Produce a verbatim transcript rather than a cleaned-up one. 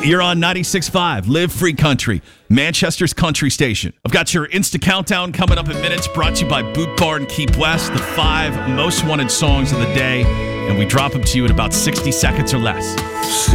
You're on ninety-six point five, Live Free Country, Manchester's country station. I've got your Insta Countdown coming up in minutes, brought to you by Boot Barn Keep West, the five most wanted songs of the day, and we drop them to you in about sixty seconds or less.